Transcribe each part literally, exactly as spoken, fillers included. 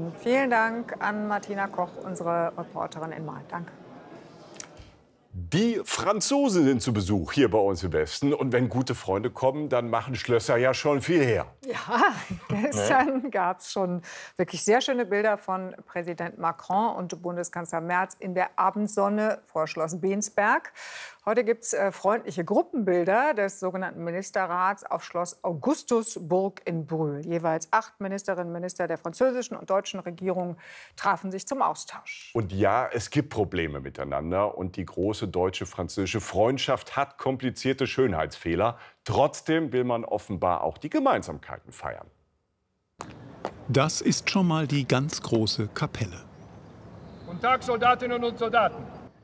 Westen. Vielen Dank an Martina Koch, unsere Reporterin in Mal. Danke. Die Franzosen sind zu Besuch hier bei uns im Westen. Und wenn gute Freunde kommen, dann machen Schlösser ja schon viel her. Ja, gestern ne? gab es schon wirklich sehr schöne Bilder von Präsident Macron und Bundeskanzler Merz in der Abendsonne vor Schloss Bensberg. Heute gibt es äh, freundliche Gruppenbilder des sogenannten Ministerrats auf Schloss Augustusburg in Brühl. Jeweils acht Ministerinnen und Minister der französischen und deutschen Regierung trafen sich zum Austausch. Und ja, es gibt Probleme miteinander. Und die große deutsche-französische Freundschaft hat komplizierte Schönheitsfehler. Trotzdem will man offenbar auch die Gemeinsamkeiten feiern. Das ist schon mal die ganz große Kapelle. Guten Tag, Soldatinnen und Soldaten.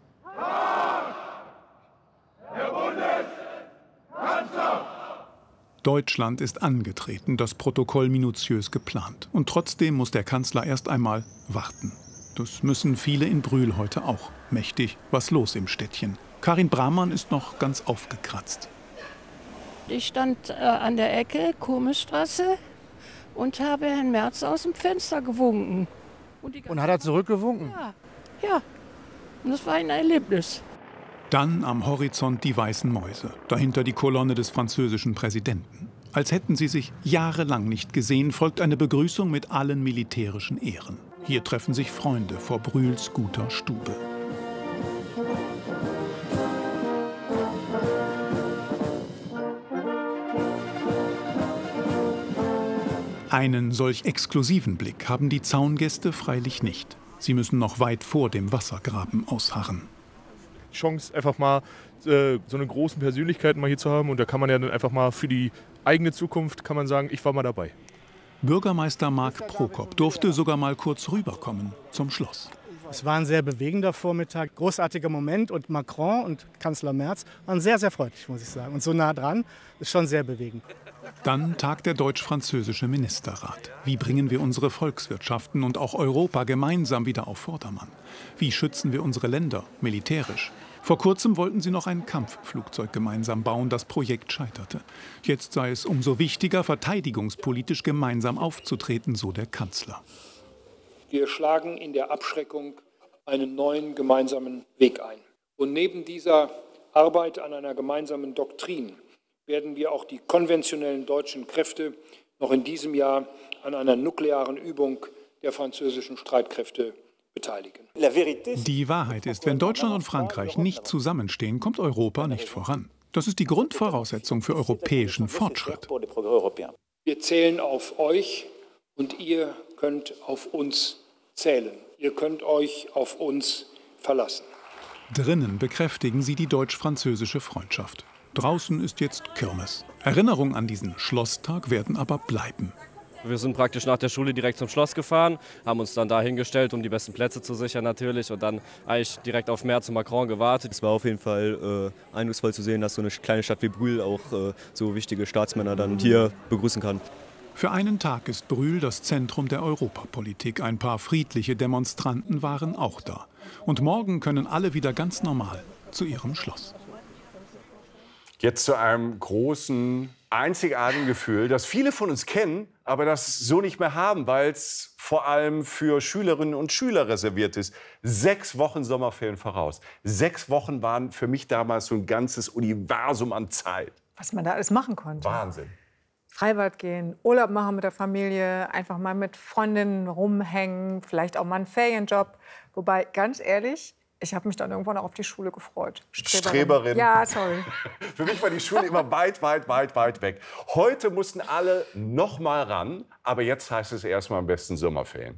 Herr Bundeskanzler! Deutschland ist angetreten, das Protokoll minutiös geplant. Und trotzdem muss der Kanzler erst einmal warten. Das müssen viele in Brühl heute auch. Mächtig was los im Städtchen. Karin Brahmann ist noch ganz aufgekratzt. Ich stand äh, an der Ecke, Kurmestraße, und habe Herrn Merz aus dem Fenster gewunken. Und, und hat er zurückgewunken? Ja, ja. Und das war ein Erlebnis. Dann am Horizont die weißen Mäuse, dahinter die Kolonne des französischen Präsidenten. Als hätten sie sich jahrelang nicht gesehen, folgt eine Begrüßung mit allen militärischen Ehren. Hier treffen sich Freunde vor Brühls guter Stube. Einen solch exklusiven Blick haben die Zaungäste freilich nicht. Sie müssen noch weit vor dem Wassergraben ausharren. Chance, einfach mal äh, so eine großen Persönlichkeit mal hier zu haben. Und da kann man ja dann einfach mal für die eigene Zukunft, kann man sagen, ich war mal dabei. Bürgermeister Marc Prokop durfte sogar mal kurz rüberkommen zum Schloss. Es war ein sehr bewegender Vormittag, großartiger Moment. Und Macron und Kanzler Merz waren sehr, sehr freundlich, muss ich sagen. Und so nah dran, ist schon sehr bewegend. Dann tagt der deutsch-französische Ministerrat. Wie bringen wir unsere Volkswirtschaften und auch Europa gemeinsam wieder auf Vordermann? Wie schützen wir unsere Länder militärisch? Vor kurzem wollten sie noch ein Kampfflugzeug gemeinsam bauen, das Projekt scheiterte. Jetzt sei es umso wichtiger, verteidigungspolitisch gemeinsam aufzutreten, so der Kanzler. Wir schlagen in der Abschreckung einen neuen gemeinsamen Weg ein. Und neben dieser Arbeit an einer gemeinsamen Doktrin werden wir auch die konventionellen deutschen Kräfte noch in diesem Jahr an einer nuklearen Übung der französischen Streitkräfte beteiligen. Die Wahrheit ist, wenn Deutschland und Frankreich nicht zusammenstehen, kommt Europa nicht voran. Das ist die Grundvoraussetzung für europäischen Fortschritt. Wir zählen auf euch und ihr könnt auf uns zählen. Ihr könnt euch auf uns verlassen. Drinnen bekräftigen sie die deutsch-französische Freundschaft. Draußen ist jetzt Kirmes. Erinnerungen an diesen Schlosstag werden aber bleiben. Wir sind praktisch nach der Schule direkt zum Schloss gefahren, haben uns dann da hingestellt, um die besten Plätze zu sichern natürlich, und dann eigentlich direkt auf Merz und Macron gewartet. Es war auf jeden Fall äh, eindrucksvoll zu sehen, dass so eine kleine Stadt wie Brühl auch äh, so wichtige Staatsmänner dann hier begrüßen kann. Für einen Tag ist Brühl das Zentrum der Europapolitik. Ein paar friedliche Demonstranten waren auch da. Und morgen können alle wieder ganz normal zu ihrem Schloss. Jetzt zu einem großen, einzigartigen Gefühl, das viele von uns kennen, aber das so nicht mehr haben, weil es vor allem für Schülerinnen und Schüler reserviert ist. Sechs Wochen Sommerferien voraus. Sechs Wochen waren für mich damals so ein ganzes Universum an Zeit. Was man da alles machen konnte. Wahnsinn. Freibad gehen, Urlaub machen mit der Familie, einfach mal mit Freundinnen rumhängen, vielleicht auch mal einen Ferienjob. Wobei, ganz ehrlich, ich habe mich dann irgendwann auch auf die Schule gefreut. Streberin. Streberin. Ja, sorry. Für mich war die Schule immer weit, weit, weit, weit weg. Heute mussten alle noch mal ran, aber jetzt heißt es erst mal am besten Sommerferien.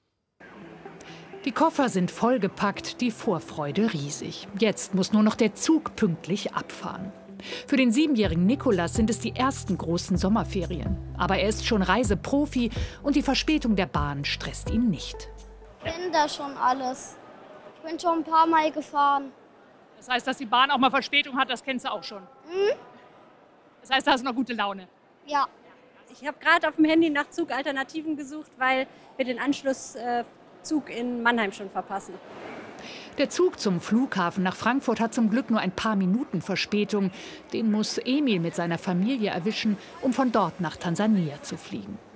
Die Koffer sind vollgepackt, die Vorfreude riesig. Jetzt muss nur noch der Zug pünktlich abfahren. Für den siebenjährigen Nikolas sind es die ersten großen Sommerferien. Aber er ist schon Reiseprofi und die Verspätung der Bahn stresst ihn nicht. Ich kenne da schon alles. Ich bin schon ein paar Mal gefahren. Das heißt, dass die Bahn auch mal Verspätung hat, das kennst du auch schon? Hm? Das heißt, da hast du noch gute Laune? Ja. Ich habe gerade auf dem Handy nach Zugalternativen gesucht, weil wir den Anschlusszug in Mannheim schon verpassen. Der Zug zum Flughafen nach Frankfurt hat zum Glück nur ein paar Minuten Verspätung. Den muss Emil mit seiner Familie erwischen, um von dort nach Tansania zu fliegen.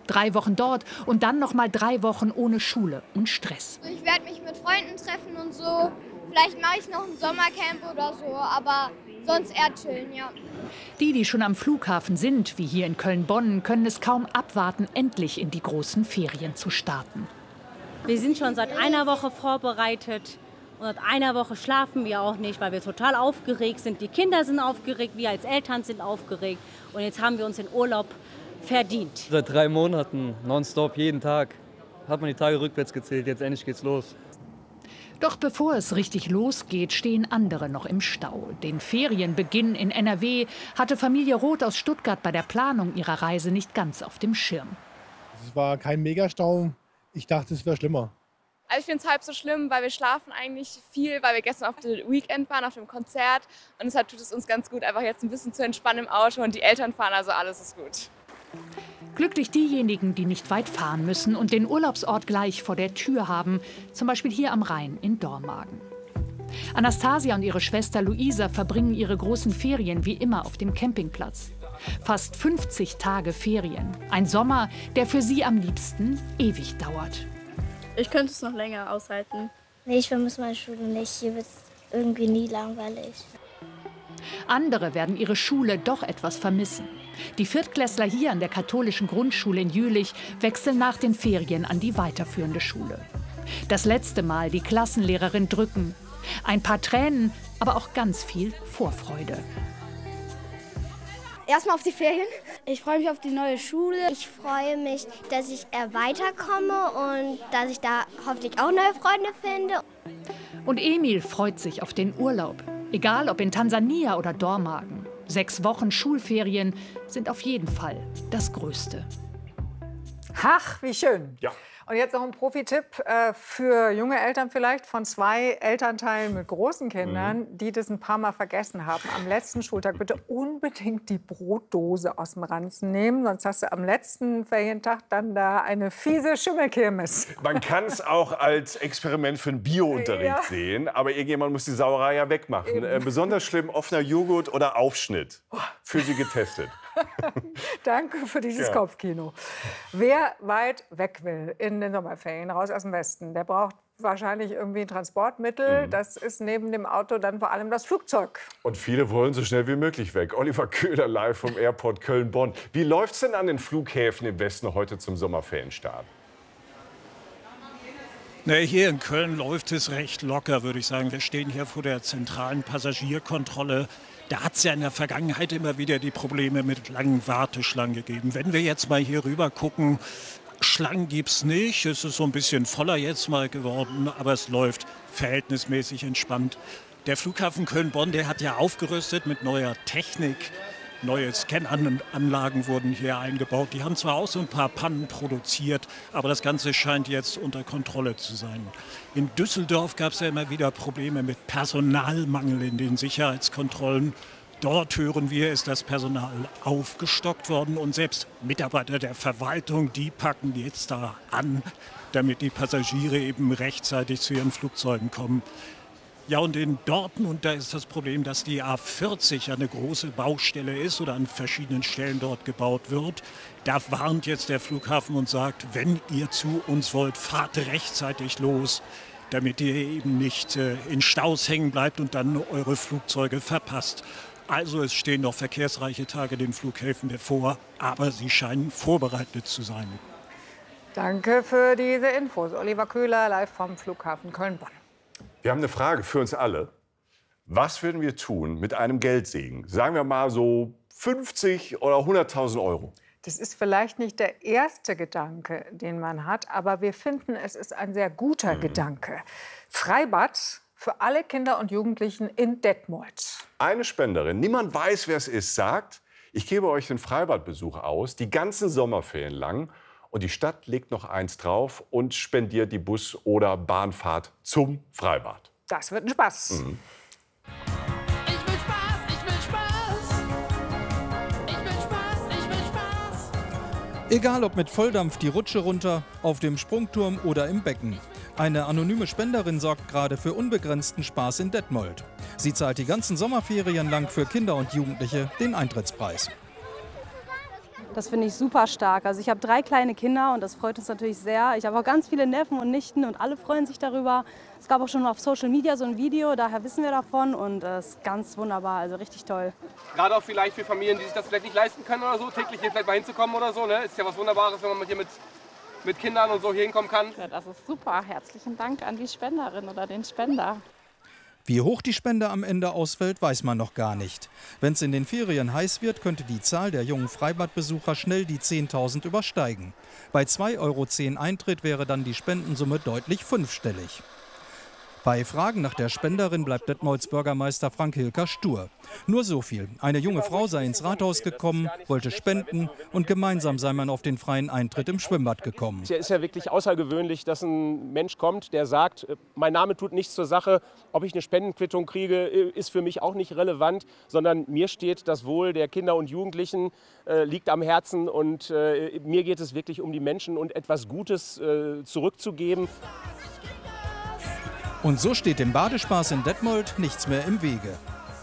Drei Wochen dort und dann noch mal drei Wochen ohne Schule und Stress. Ich werde mich mit Freunden treffen und so. Vielleicht mache ich noch ein Sommercamp oder so, aber sonst eher chillen, ja. Die, die schon am Flughafen sind, wie hier in Köln-Bonn, können es kaum abwarten, endlich in die großen Ferien zu starten. Wir sind schon seit einer Woche vorbereitet und seit einer Woche schlafen wir auch nicht, weil wir total aufgeregt sind. Die Kinder sind aufgeregt, wir als Eltern sind aufgeregt und jetzt haben wir uns den Urlaub verdient. Seit drei Monaten, nonstop, jeden Tag, hat man die Tage rückwärts gezählt, jetzt endlich geht's los. Doch bevor es richtig losgeht, stehen andere noch im Stau. Den Ferienbeginn in N R W hatte Familie Roth aus Stuttgart bei der Planung ihrer Reise nicht ganz auf dem Schirm. Es war kein Megastau. Ich dachte, es wäre schlimmer. Also ich finde es halb so schlimm, weil wir schlafen eigentlich viel, weil wir gestern auf dem Weekend waren, auf dem Konzert. Und deshalb tut es uns ganz gut, einfach jetzt ein bisschen zu entspannen im Auto. Und die Eltern fahren, also alles ist gut. Glücklich diejenigen, die nicht weit fahren müssen und den Urlaubsort gleich vor der Tür haben, zum Beispiel hier am Rhein in Dormagen. Anastasia und ihre Schwester Luisa verbringen ihre großen Ferien wie immer auf dem Campingplatz. Fast fünfzig Tage Ferien, ein Sommer, der für sie am liebsten ewig dauert. Ich könnte es noch länger aushalten. Nee, ich vermisse meine Schule nicht, hier wird es irgendwie nie langweilig. Andere werden ihre Schule doch etwas vermissen. Die Viertklässler hier an der katholischen Grundschule in Jülich wechseln nach den Ferien an die weiterführende Schule. Das letzte Mal die Klassenlehrerin drücken. Ein paar Tränen, aber auch ganz viel Vorfreude. Erstmal auf die Ferien. Ich freue mich auf die neue Schule. Ich freue mich, dass ich weiterkomme und dass ich da hoffentlich auch neue Freunde finde. Und Emil freut sich auf den Urlaub. Egal ob in Tansania oder Dormagen. Sechs Wochen Schulferien sind auf jeden Fall das Größte. Ach, wie schön. Ja. Und jetzt noch ein Profi-Tipp äh, für junge Eltern vielleicht von zwei Elternteilen mit großen Kindern, mhm. die das ein paar Mal vergessen haben. Am letzten Schultag bitte unbedingt die Brotdose aus dem Ranzen nehmen, sonst hast du am letzten Ferientag dann da eine fiese Schimmelkirmes. Man kann es auch als Experiment für einen Bio-Unterricht ja. sehen, aber irgendjemand muss die Sauerei ja wegmachen. Äh, besonders schlimm offener Joghurt oder Aufschnitt. Für Sie getestet. Danke für dieses ja. Kopfkino. Wer weit weg will in den Sommerferien, raus aus dem Westen, der braucht wahrscheinlich irgendwie ein Transportmittel. Mhm. Das ist neben dem Auto dann vor allem das Flugzeug. Und viele wollen so schnell wie möglich weg. Oliver Köhler live vom Airport Köln-Bonn. Wie läuft es denn an den Flughäfen im Westen heute zum Sommerferienstart? Na, hier in Köln läuft es recht locker, würde ich sagen. Wir stehen hier vor der zentralen Passagierkontrolle. Da hat es ja in der Vergangenheit immer wieder die Probleme mit langen Warteschlangen gegeben. Wenn wir jetzt mal hier rüber gucken, Schlangen gibt es nicht. Es ist so ein bisschen voller jetzt mal geworden, aber es läuft verhältnismäßig entspannt. Der Flughafen Köln-Bonn, der hat ja aufgerüstet mit neuer Technik. Neue Scananlagen wurden hier eingebaut. Die haben zwar auch so ein paar Pannen produziert, aber das Ganze scheint jetzt unter Kontrolle zu sein. In Düsseldorf gab es ja immer wieder Probleme mit Personalmangel in den Sicherheitskontrollen. Dort hören wir, ist das Personal aufgestockt worden und selbst Mitarbeiter der Verwaltung, die packen jetzt da an, damit die Passagiere eben rechtzeitig zu ihren Flugzeugen kommen. Ja, und in Dortmund, da ist das Problem, dass die A vierzig eine große Baustelle ist oder an verschiedenen Stellen dort gebaut wird. Da warnt jetzt der Flughafen und sagt, wenn ihr zu uns wollt, fahrt rechtzeitig los, damit ihr eben nicht äh, in Staus hängen bleibt und dann eure Flugzeuge verpasst. Also es stehen noch verkehrsreiche Tage den Flughäfen bevor, aber sie scheinen vorbereitet zu sein. Danke für diese Infos. Oliver Köhler live vom Flughafen Köln-Bonn. Wir haben eine Frage für uns alle. Was würden wir tun mit einem Geldsegen? Sagen wir mal so fünfzig oder hunderttausend Euro. Das ist vielleicht nicht der erste Gedanke, den man hat, aber wir finden, es ist ein sehr guter mhm. Gedanke. Freibad für alle Kinder und Jugendlichen in Detmold. Eine Spenderin, niemand weiß, wer es ist, sagt, ich gebe euch den Freibadbesuch aus, die ganzen Sommerferien lang. Und die Stadt legt noch eins drauf und spendiert die Bus- oder Bahnfahrt zum Freibad. Das wird ein Spaß. Mhm. Ich will Spaß, ich will Spaß. Ich will Spaß, ich will Spaß. Egal ob mit Volldampf die Rutsche runter, auf dem Sprungturm oder im Becken. Eine anonyme Spenderin sorgt gerade für unbegrenzten Spaß in Detmold. Sie zahlt die ganzen Sommerferien lang für Kinder und Jugendliche den Eintrittspreis. Das finde ich super stark. Also ich habe drei kleine Kinder und das freut uns natürlich sehr. Ich habe auch ganz viele Neffen und Nichten und alle freuen sich darüber. Es gab auch schon auf Social Media so ein Video, daher wissen wir davon und es ist ganz wunderbar, also richtig toll. Gerade auch vielleicht für Familien, die sich das vielleicht nicht leisten können oder so, täglich hier vielleicht mal hinzukommen oder so. Ne? Ist ja was Wunderbares, wenn man hier mit, mit Kindern und so hier hinkommen kann. Ja, das ist super. Herzlichen Dank an die Spenderin oder den Spender. Wie hoch die Spende am Ende ausfällt, weiß man noch gar nicht. Wenn es in den Ferien heiß wird, könnte die Zahl der jungen Freibadbesucher schnell die zehntausend übersteigen. Bei zwei Euro zehn Eintritt wäre dann die Spendensumme deutlich fünfstellig. Bei Fragen nach der Spenderin bleibt Detmolds Bürgermeister Frank Hilker stur. Nur so viel. Eine junge Frau sei ins Rathaus gekommen, wollte spenden und gemeinsam sei man auf den freien Eintritt im Schwimmbad gekommen. Es ist ja wirklich außergewöhnlich, dass ein Mensch kommt, der sagt, mein Name tut nichts zur Sache, ob ich eine Spendenquittung kriege, ist für mich auch nicht relevant, sondern mir steht das Wohl der Kinder und Jugendlichen, äh, liegt am Herzen und äh, mir geht es wirklich um die Menschen und etwas Gutes äh, zurückzugeben. Und so steht dem Badespaß in Detmold nichts mehr im Wege.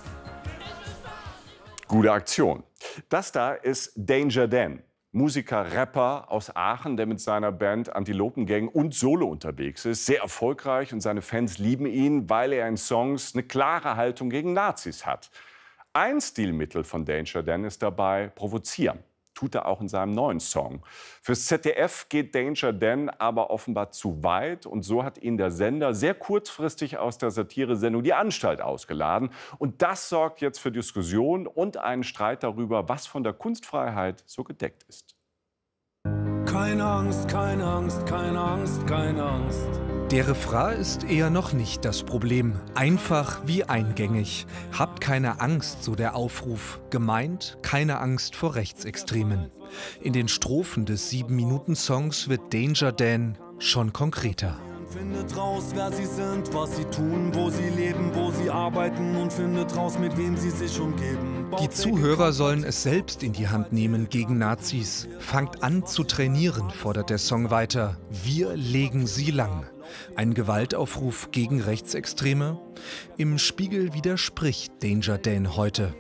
Gute Aktion. Das da ist Danger Dan, Musiker, Rapper aus Aachen, der mit seiner Band Antilopen Gang und Solo unterwegs ist. Sehr erfolgreich und seine Fans lieben ihn, weil er in Songs eine klare Haltung gegen Nazis hat. Ein Stilmittel von Danger Dan ist dabei provozieren. Tut er auch in seinem neuen Song. Fürs Z D F geht Danger Dan aber offenbar zu weit. Und so hat ihn der Sender sehr kurzfristig aus der Satiresendung Die Anstalt ausgeladen. Und das sorgt jetzt für Diskussion und einen Streit darüber, was von der Kunstfreiheit so gedeckt ist. Keine Angst, keine Angst, keine Angst, keine Angst. Der Refrain ist eher noch nicht das Problem. Einfach wie eingängig. Habt keine Angst, so der Aufruf. Gemeint, keine Angst vor Rechtsextremen. In den Strophen des sieben-Minuten-Songs wird Danger Dan schon konkreter. Findet raus, wer sie sind, was sie tun, wo sie leben, wo sie arbeiten und findet raus, mit wem sie sich umgeben. Die Zuhörer sollen es selbst in die Hand nehmen gegen Nazis. Fangt an zu trainieren, fordert der Song weiter. Wir legen sie lang. Ein Gewaltaufruf gegen Rechtsextreme? Im Spiegel widerspricht Danger Dan heute.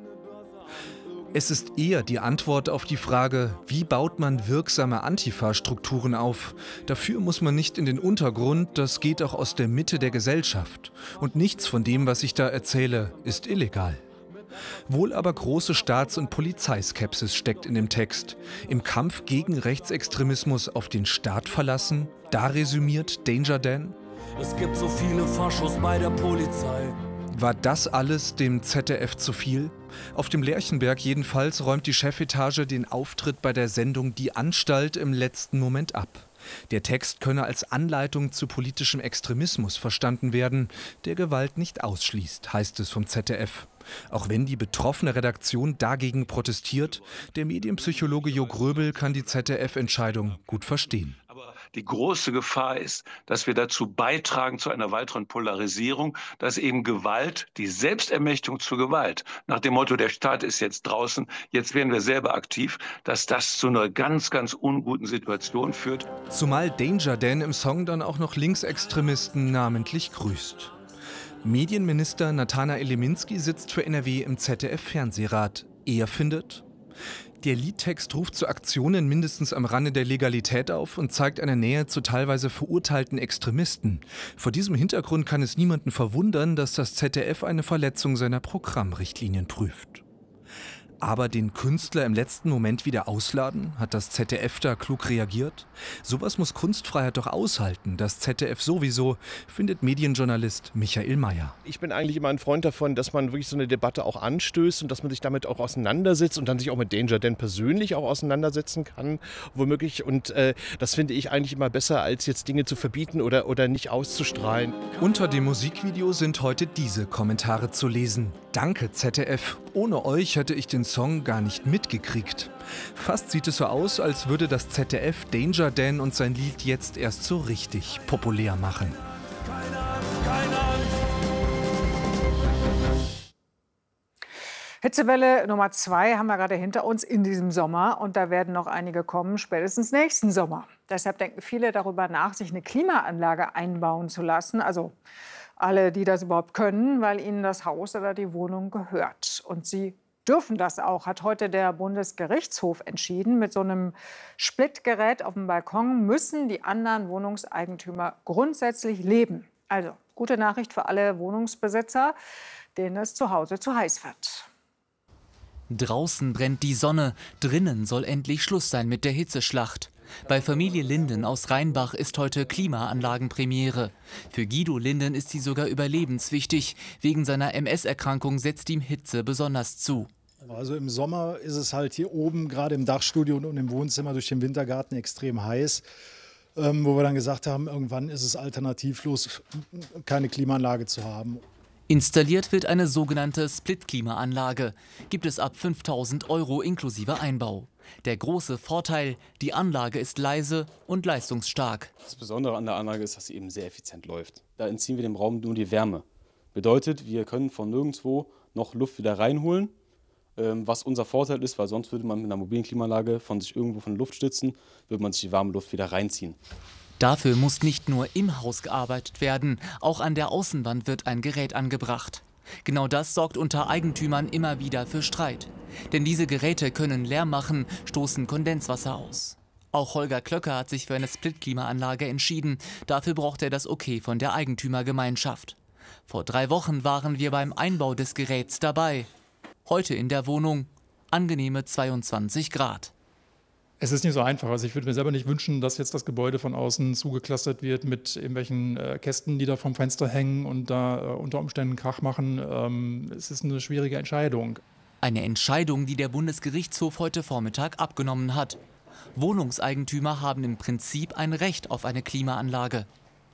Es ist eher die Antwort auf die Frage, wie baut man wirksame Antifa-Strukturen auf? Dafür muss man nicht in den Untergrund, das geht auch aus der Mitte der Gesellschaft. Und nichts von dem, was ich da erzähle, ist illegal. Wohl aber große Staats- und Polizeiskepsis steckt in dem Text. Im Kampf gegen Rechtsextremismus auf den Staat verlassen? Da resümiert Danger Dan. Es gibt so viele Faschos bei der Polizei. War das alles dem Z D F zu viel? Auf dem Lerchenberg jedenfalls räumt die Chefetage den Auftritt bei der Sendung Die Anstalt im letzten Moment ab. Der Text könne als Anleitung zu politischem Extremismus verstanden werden, der Gewalt nicht ausschließt, heißt es vom Z D F. Auch wenn die betroffene Redaktion dagegen protestiert, der Medienpsychologe Jo Gröbel kann die Z D F-Entscheidung gut verstehen. Die große Gefahr ist, dass wir dazu beitragen, zu einer weiteren Polarisierung, dass eben Gewalt, die Selbstermächtigung zur Gewalt, nach dem Motto, der Staat ist jetzt draußen, jetzt werden wir selber aktiv, dass das zu einer ganz, ganz unguten Situation führt. Zumal Danger Dan im Song dann auch noch Linksextremisten namentlich grüßt. Medienminister Nathanael Leminski sitzt für N R W im Z D F-Fernsehrat. Er findet: Der Liedtext ruft zu Aktionen mindestens am Rande der Legalität auf und zeigt eine Nähe zu teilweise verurteilten Extremisten. Vor diesem Hintergrund kann es niemanden verwundern, dass das Z D F eine Verletzung seiner Programmrichtlinien prüft. Aber den Künstler im letzten Moment wieder ausladen? Hat das Z D F da klug reagiert? Sowas muss Kunstfreiheit doch aushalten. Das Z D F sowieso, findet Medienjournalist Michael Mayer. Ich bin eigentlich immer ein Freund davon, dass man wirklich so eine Debatte auch anstößt und dass man sich damit auch auseinandersetzt und dann sich auch mit Danger Dan persönlich auch auseinandersetzen kann, womöglich. Und äh, das finde ich eigentlich immer besser, als jetzt Dinge zu verbieten oder, oder nicht auszustrahlen. Unter dem Musikvideo sind heute diese Kommentare zu lesen. Danke Z D F, ohne euch hätte ich den Song gar nicht mitgekriegt. Fast sieht es so aus, als würde das Z D F Danger Dan und sein Lied jetzt erst so richtig populär machen. Keine Angst, keine Angst. Hitzewelle Nummer zwei haben wir gerade hinter uns in diesem Sommer. Und da werden noch einige kommen, spätestens nächsten Sommer. Deshalb denken viele darüber nach, sich eine Klimaanlage einbauen zu lassen. Also alle, die das überhaupt können, weil ihnen das Haus oder die Wohnung gehört und sie dürfen das auch, hat heute der Bundesgerichtshof entschieden. Mit so einem Splitgerät auf dem Balkon müssen die anderen Wohnungseigentümer grundsätzlich leben. Also gute Nachricht für alle Wohnungsbesitzer, denen es zu Hause zu heiß wird. Draußen brennt die Sonne, drinnen soll endlich Schluss sein mit der Hitzeschlacht. Bei Familie Linden aus Rheinbach ist heute Klimaanlagenpremiere. Für Guido Linden ist sie sogar überlebenswichtig. Wegen seiner M S-Erkrankung setzt ihm Hitze besonders zu. Also im Sommer ist es halt hier oben, gerade im Dachstudio und im Wohnzimmer durch den Wintergarten extrem heiß. Ähm, wo wir dann gesagt haben, irgendwann ist es alternativlos, keine Klimaanlage zu haben. Installiert wird eine sogenannte Split-Klimaanlage. Gibt es ab fünftausend Euro inklusive Einbau. Der große Vorteil, die Anlage ist leise und leistungsstark. Das Besondere an der Anlage ist, dass sie eben sehr effizient läuft. Da entziehen wir dem Raum nur die Wärme. Bedeutet, wir können von nirgendwo noch Luft wieder reinholen, was unser Vorteil ist, weil sonst würde man mit einer mobilen Klimaanlage von sich irgendwo von der Luft stützen, würde man sich die warme Luft wieder reinziehen. Dafür muss nicht nur im Haus gearbeitet werden, auch an der Außenwand wird ein Gerät angebracht. Genau das sorgt unter Eigentümern immer wieder für Streit. Denn diese Geräte können Lärm machen, stoßen Kondenswasser aus. Auch Holger Klöcker hat sich für eine Split-Klimaanlage entschieden. Dafür braucht er das Okay von der Eigentümergemeinschaft. Vor drei Wochen waren wir beim Einbau des Geräts dabei. Heute in der Wohnung angenehme zweiundzwanzig Grad. Es ist nicht so einfach. Also ich würde mir selber nicht wünschen, dass jetzt das Gebäude von außen zugeklustert wird mit irgendwelchen äh, Kästen, die da vom Fenster hängen und da äh, unter Umständen Krach machen. Ähm, es ist eine schwierige Entscheidung. Eine Entscheidung, die der Bundesgerichtshof heute Vormittag abgenommen hat. Wohnungseigentümer haben im Prinzip ein Recht auf eine Klimaanlage.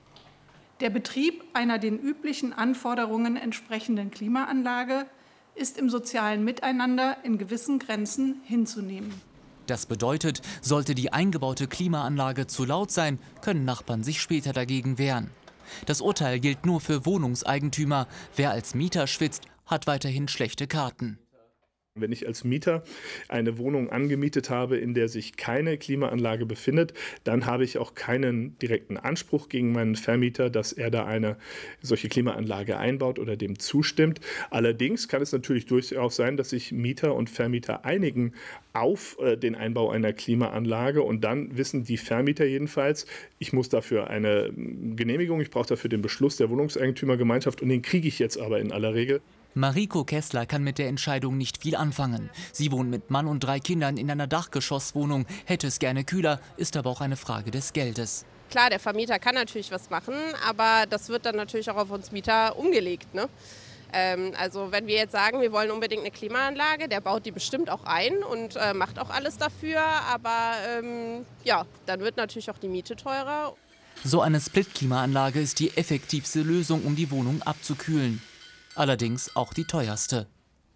Der Betrieb einer den üblichen Anforderungen entsprechenden Klimaanlage ist im sozialen Miteinander in gewissen Grenzen hinzunehmen. Das bedeutet, sollte die eingebaute Klimaanlage zu laut sein, können Nachbarn sich später dagegen wehren. Das Urteil gilt nur für Wohnungseigentümer. Wer als Mieter schwitzt, hat weiterhin schlechte Karten. Wenn ich als Mieter eine Wohnung angemietet habe, in der sich keine Klimaanlage befindet, dann habe ich auch keinen direkten Anspruch gegen meinen Vermieter, dass er da eine solche Klimaanlage einbaut oder dem zustimmt. Allerdings kann es natürlich durchaus sein, dass sich Mieter und Vermieter einigen auf äh, den Einbau einer Klimaanlage und dann wissen die Vermieter jedenfalls, ich muss dafür eine Genehmigung, ich brauche dafür den Beschluss der Wohnungseigentümergemeinschaft und den kriege ich jetzt aber in aller Regel. Mariko Kessler kann mit der Entscheidung nicht viel anfangen. Sie wohnt mit Mann und drei Kindern in einer Dachgeschosswohnung, hätte es gerne kühler, ist aber auch eine Frage des Geldes. Klar, der Vermieter kann natürlich was machen, aber das wird dann natürlich auch auf uns Mieter umgelegt, ne? Ähm, also wenn wir jetzt sagen, wir wollen unbedingt eine Klimaanlage, der baut die bestimmt auch ein und äh, macht auch alles dafür, aber ähm, ja, dann wird natürlich auch die Miete teurer. So eine Split-Klimaanlage ist die effektivste Lösung, um die Wohnung abzukühlen. Allerdings auch die teuerste.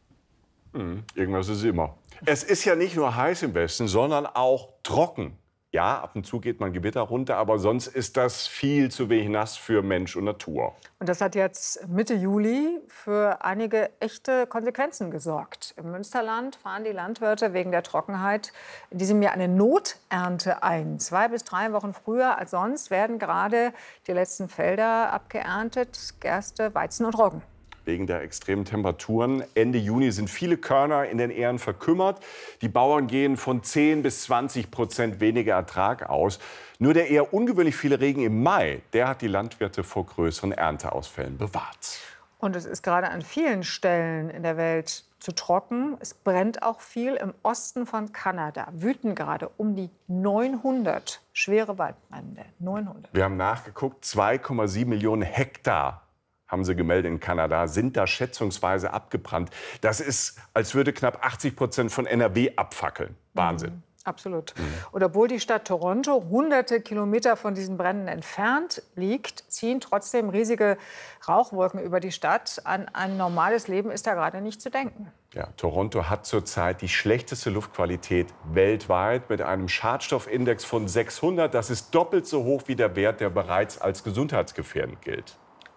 Hm, irgendwas ist immer. Es ist ja nicht nur heiß im Westen, sondern auch trocken. Ja, ab und zu geht mal ein Gewitter runter, aber sonst ist das viel zu wenig nass für Mensch und Natur. Und das hat jetzt Mitte Juli für einige echte Konsequenzen gesorgt. Im Münsterland fahren die Landwirte wegen der Trockenheit in diesem Jahr eine Noternte ein. Zwei bis drei Wochen früher als sonst werden gerade die letzten Felder abgeerntet, Gerste, Weizen und Roggen. Wegen der extremen Temperaturen Ende Juni sind viele Körner in den Ähren verkümmert. Die Bauern gehen von zehn bis zwanzig Prozent weniger Ertrag aus. Nur der eher ungewöhnlich viele Regen im Mai, der hat die Landwirte vor größeren Ernteausfällen bewahrt. Und es ist gerade an vielen Stellen in der Welt zu trocken. Es brennt auch viel. Im Osten von Kanada wüten gerade um die neunhundert schwere Waldbrände. neunhundert. Wir haben nachgeguckt, zwei Komma sieben Millionen Hektar haben sie gemeldet in Kanada, sind da schätzungsweise abgebrannt. Das ist, als würde knapp achtzig Prozent von N R W abfackeln. Wahnsinn. Mhm, absolut. Mhm. Und obwohl die Stadt Toronto hunderte Kilometer von diesen Bränden entfernt liegt, ziehen trotzdem riesige Rauchwolken über die Stadt. An ein normales Leben ist da gerade nicht zu denken. Ja, Toronto hat zurzeit die schlechteste Luftqualität weltweit mit einem Schadstoffindex von sechshundert. Das ist doppelt so hoch wie der Wert, der bereits als gesundheitsgefährdend gilt.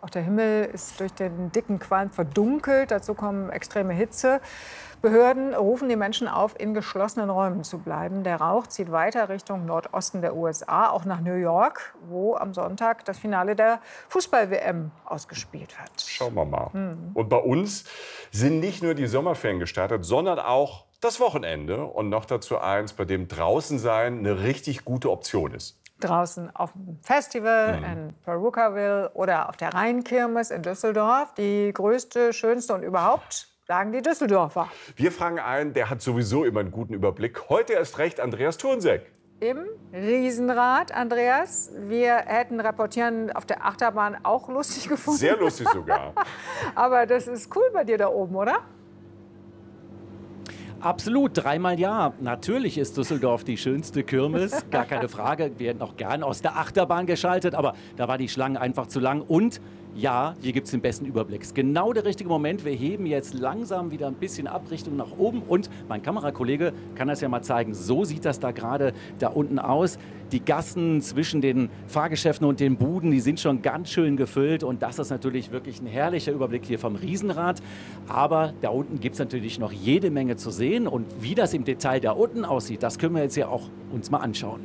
Auch der Himmel ist durch den dicken Qualm verdunkelt. Dazu kommen extreme Hitze. Behörden rufen die Menschen auf, in geschlossenen Räumen zu bleiben. Der Rauch zieht weiter Richtung Nordosten der U S A, auch nach New York, wo am Sonntag das Finale der Fußball-W M ausgespielt wird. Schauen wir mal. Hm. Und bei uns sind nicht nur die Sommerferien gestartet, sondern auch das Wochenende. Und noch dazu eins, bei dem draußen sein eine richtig gute Option ist. Draußen auf dem Festival mhm. in Perukaville oder auf der Rheinkirmes in Düsseldorf. Die größte, schönste und überhaupt, sagen die Düsseldorfer. Wir fragen einen, der hat sowieso immer einen guten Überblick. Heute erst recht Andreas Thurnsek. Im Riesenrad, Andreas. Wir hätten Reportieren auf der Achterbahn auch lustig gefunden. Sehr lustig sogar. Aber das ist cool bei dir da oben, oder? Absolut, dreimal ja. Natürlich ist Düsseldorf die schönste Kirmes, gar keine Frage. Wir hätten auch gern aus der Achterbahn geschaltet, aber da war die Schlange einfach zu lang. Und ja, hier gibt es den besten Überblick. Ist genau der richtige Moment. Wir heben jetzt langsam wieder ein bisschen ab Richtung nach oben. Und mein Kamerakollege kann das ja mal zeigen. So sieht das da gerade da unten aus. Die Gassen zwischen den Fahrgeschäften und den Buden, die sind schon ganz schön gefüllt. Und das ist natürlich wirklich ein herrlicher Überblick hier vom Riesenrad. Aber da unten gibt es natürlich noch jede Menge zu sehen. Und wie das im Detail da unten aussieht, das können wir jetzt ja auch uns mal anschauen.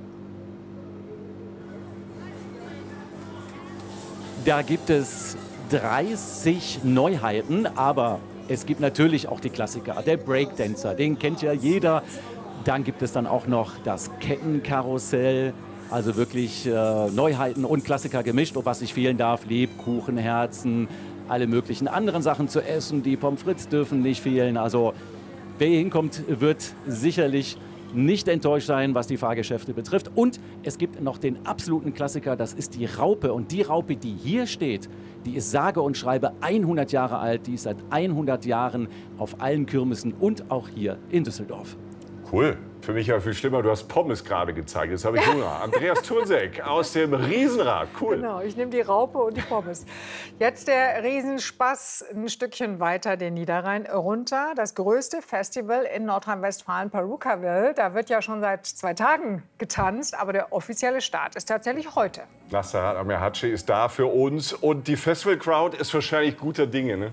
Da gibt es dreißig Neuheiten, aber es gibt natürlich auch die Klassiker. Der Breakdancer, den kennt ja jeder. Dann gibt es dann auch noch das Kettenkarussell, also wirklich äh, Neuheiten und Klassiker gemischt. Und was nicht fehlen darf, Lebkuchenherzen, alle möglichen anderen Sachen zu essen. Die Pommes frites dürfen nicht fehlen. Also wer hier hinkommt, wird sicherlich nicht enttäuscht sein, was die Fahrgeschäfte betrifft. Und es gibt noch den absoluten Klassiker, das ist die Raupe. Und die Raupe, die hier steht, die ist sage und schreibe hundert Jahre alt. Die ist seit hundert Jahren auf allen Kirmesen und auch hier in Düsseldorf. Cool. Für mich ja viel schlimmer, du hast Pommes gerade gezeigt. Jetzt habe ich Hunger. Andreas Thurnsek aus dem Riesenrad. Cool. Genau, ich nehme die Raupe und die Pommes. Jetzt der Riesenspaß ein Stückchen weiter den Niederrhein runter. Das größte Festival in Nordrhein-Westfalen, Perukaville. Da wird ja schon seit zwei Tagen getanzt, aber der offizielle Start ist tatsächlich heute. Nastarat Amirhaci ist da für uns und die Festival-Crowd ist wahrscheinlich guter Dinge, ne?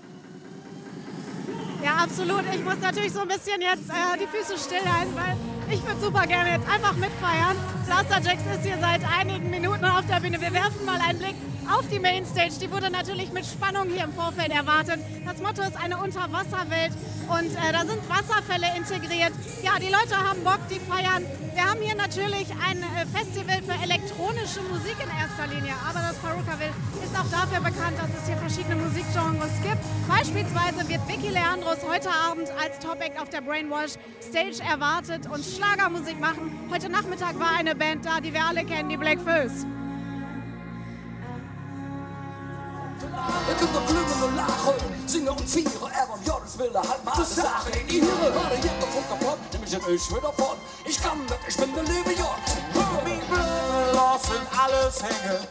Ja, absolut. Ich muss natürlich so ein bisschen jetzt äh, die Füße stillhalten, weil ich würde super gerne jetzt einfach mitfeiern. Blasterjaxx ist hier seit einigen Minuten auf der Bühne. Wir werfen mal einen Blick auf die Mainstage. Die wurde natürlich mit Spannung hier im Vorfeld erwartet. Das Motto ist eine Unterwasserwelt und äh, da sind Wasserfälle integriert. Ja, die Leute haben Bock, die feiern. Wir haben hier natürlich ein äh, Festival für elektronische Musik in erster Linie, aber das Perukaville ist auch dafür bekannt, dass es hier verschiedene Musikgenres gibt. Beispielsweise wird Vicky Leandros heute Abend als Top-Act auf der Brainwash Stage erwartet und Schlagermusik machen. Heute Nachmittag war eine Band da, die wir alle kennen, die Black Föß. Ihr könnt doch glühen und lachen, singen und feiern, aber ja, das will er halt mal sagen. Ich höre, warte, jetzt doch voll kaputt, nämlich sind euch wieder von. Ich kann nicht, ich bin der liebe J. Hör mich blöd, lassen alles hängen.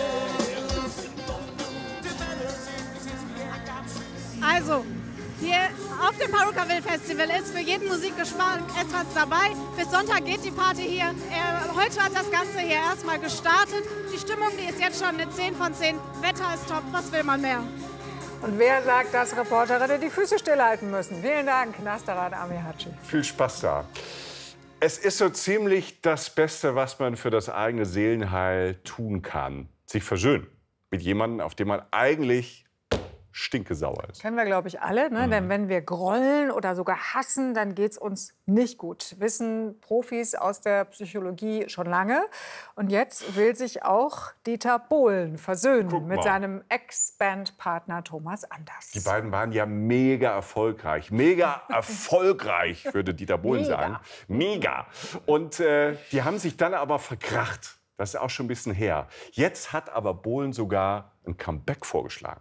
Also, hier auf dem Perukaville Festival ist für jeden Musikgeschmack etwas dabei. Bis Sonntag geht die Party hier. Äh, heute hat das Ganze hier erstmal gestartet. Die Stimmung, die ist jetzt schon eine zehn von zehn. Wetter ist top, was will man mehr? Und wer sagt, dass Reporterinnen die Füße stillhalten müssen? Vielen Dank, Nastarat Amirhaci. Viel Spaß da. Es ist so ziemlich das Beste, was man für das eigene Seelenheil tun kann. Sich versöhnen mit jemandem, auf den man eigentlich stinkesauer ist. Kennen wir, glaube ich, alle. Ne? Mhm. Denn wenn wir grollen oder sogar hassen, dann geht es uns nicht gut. Wissen Profis aus der Psychologie schon lange. Und jetzt will sich auch Dieter Bohlen versöhnen mit seinem Ex-Bandpartner Thomas Anders. Die beiden waren ja mega erfolgreich. Mega erfolgreich, würde Dieter Bohlen mega. sagen. Mega. Und äh, die haben sich dann aber verkracht. Das ist auch schon ein bisschen her. Jetzt hat aber Bohlen sogar ein Comeback vorgeschlagen.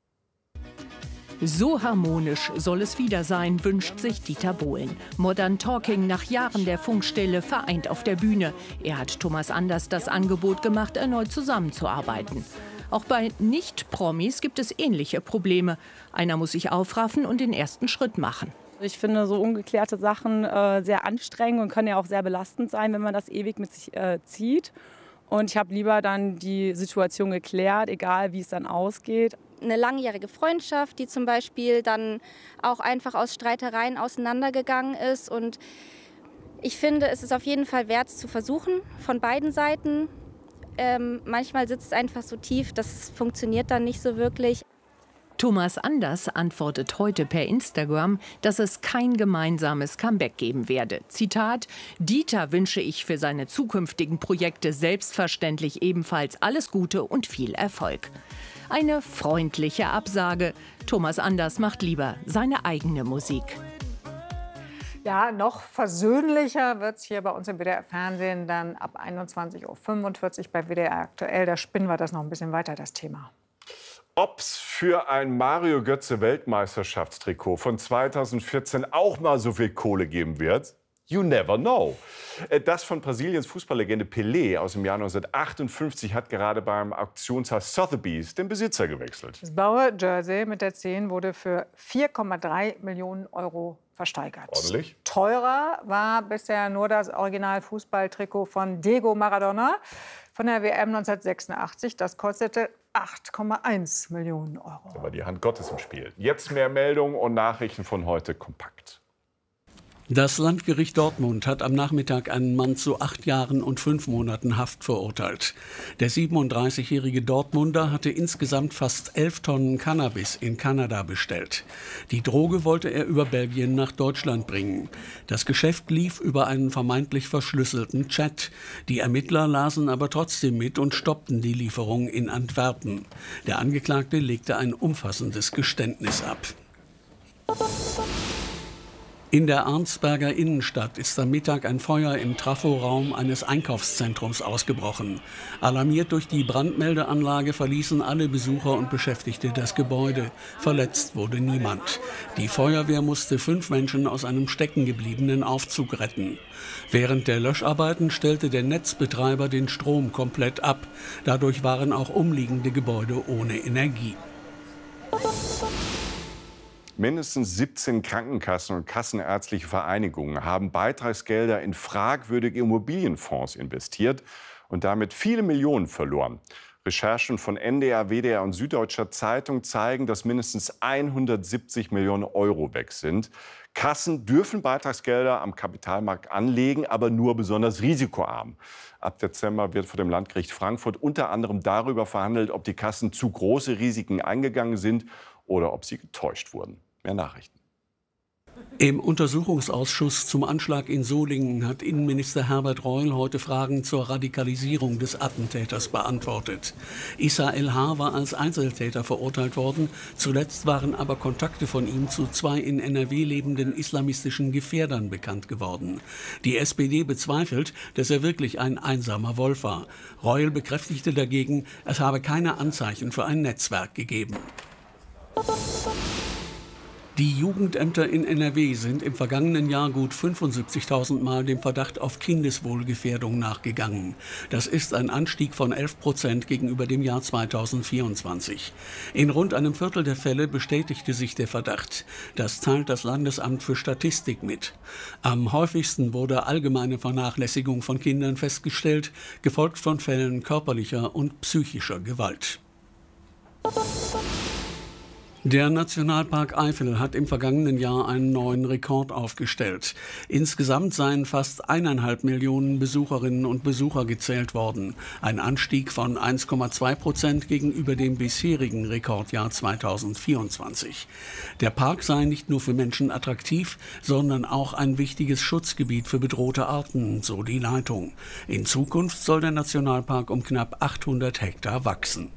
So harmonisch soll es wieder sein, wünscht sich Dieter Bohlen. Modern Talking nach Jahren der Funkstille vereint auf der Bühne. Er hat Thomas Anders das Angebot gemacht, erneut zusammenzuarbeiten. Auch bei Nicht-Promis gibt es ähnliche Probleme. Einer muss sich aufraffen und den ersten Schritt machen. Ich finde so ungeklärte Sachen äh, sehr anstrengend und können ja auch sehr belastend sein, wenn man das ewig mit sich äh, zieht. Und ich habe lieber dann die Situation geklärt, egal wie es dann ausgeht. Eine langjährige Freundschaft, die zum Beispiel dann auch einfach aus Streitereien auseinandergegangen ist. Und ich finde, es ist auf jeden Fall wert, es zu versuchen, von beiden Seiten. Ähm, manchmal sitzt es einfach so tief, das funktioniert dann nicht so wirklich. Thomas Anders antwortet heute per Instagram, dass es kein gemeinsames Comeback geben werde. Zitat: Dieter wünsche ich für seine zukünftigen Projekte selbstverständlich ebenfalls alles Gute und viel Erfolg. Eine freundliche Absage. Thomas Anders macht lieber seine eigene Musik. Ja, noch versöhnlicher wird es hier bei uns im W D R-Fernsehen dann ab einundzwanzig Uhr fünfundvierzig bei W D R aktuell. Da spinnen wir das noch ein bisschen weiter, das Thema. Ob es für ein Mario Götze Weltmeisterschaftstrikot von zweitausendvierzehn auch mal so viel Kohle geben wird? You never know. Das von Brasiliens Fußballlegende Pelé aus dem Jahr neunzehnhundertachtundfünfzig hat gerade beim Auktionshaus Sotheby's den Besitzer gewechselt. Das blaue Jersey mit der zehn wurde für vier Komma drei Millionen Euro versteigert. Ordentlich. Teurer war bisher nur das Original-Fußballtrikot von Diego Maradona von der W M neunzehnhundertsechsundachtzig. Das kostete acht Komma eins Millionen Euro. Aber die Hand Gottes im Spiel. Jetzt mehr Meldungen und Nachrichten von heute kompakt. Das Landgericht Dortmund hat am Nachmittag einen Mann zu acht Jahren und fünf Monaten Haft verurteilt. Der siebenunddreißigjährige Dortmunder hatte insgesamt fast elf Tonnen Cannabis in Kanada bestellt. Die Droge wollte er über Belgien nach Deutschland bringen. Das Geschäft lief über einen vermeintlich verschlüsselten Chat. Die Ermittler lasen aber trotzdem mit und stoppten die Lieferung in Antwerpen. Der Angeklagte legte ein umfassendes Geständnis ab. In der Arnsberger Innenstadt ist am Mittag ein Feuer im Traforaum eines Einkaufszentrums ausgebrochen. Alarmiert durch die Brandmeldeanlage verließen alle Besucher und Beschäftigte das Gebäude. Verletzt wurde niemand. Die Feuerwehr musste fünf Menschen aus einem steckengebliebenen Aufzug retten. Während der Löscharbeiten stellte der Netzbetreiber den Strom komplett ab. Dadurch waren auch umliegende Gebäude ohne Energie. Mindestens siebzehn Krankenkassen und kassenärztliche Vereinigungen haben Beitragsgelder in fragwürdige Immobilienfonds investiert und damit viele Millionen verloren. Recherchen von N D R, W D R und Süddeutscher Zeitung zeigen, dass mindestens hundertsiebzig Millionen Euro weg sind. Kassen dürfen Beitragsgelder am Kapitalmarkt anlegen, aber nur besonders risikoarm. Ab Dezember wird vor dem Landgericht Frankfurt unter anderem darüber verhandelt, ob die Kassen zu große Risiken eingegangen sind oder ob sie getäuscht wurden. Mehr Nachrichten. Im Untersuchungsausschuss zum Anschlag in Solingen hat Innenminister Herbert Reul heute Fragen zur Radikalisierung des Attentäters beantwortet. Issa El-Har war als Einzeltäter verurteilt worden. Zuletzt waren aber Kontakte von ihm zu zwei in N R W lebenden islamistischen Gefährdern bekannt geworden. Die S P D bezweifelt, dass er wirklich ein einsamer Wolf war. Reul bekräftigte dagegen, es habe keine Anzeichen für ein Netzwerk gegeben. Die Jugendämter in N R W sind im vergangenen Jahr gut fünfundsiebzigtausend Mal dem Verdacht auf Kindeswohlgefährdung nachgegangen. Das ist ein Anstieg von elf Prozent gegenüber dem Jahr zweitausendvierundzwanzig. In rund einem Viertel der Fälle bestätigte sich der Verdacht. Das teilt das Landesamt für Statistik mit. Am häufigsten wurde allgemeine Vernachlässigung von Kindern festgestellt, gefolgt von Fällen körperlicher und psychischer Gewalt. Der Nationalpark Eifel hat im vergangenen Jahr einen neuen Rekord aufgestellt. Insgesamt seien fast eineinhalb Millionen Besucherinnen und Besucher gezählt worden. Ein Anstieg von eins Komma zwei Prozent gegenüber dem bisherigen Rekordjahr zweitausendvierundzwanzig. Der Park sei nicht nur für Menschen attraktiv, sondern auch ein wichtiges Schutzgebiet für bedrohte Arten, so die Leitung. In Zukunft soll der Nationalpark um knapp achthundert Hektar wachsen.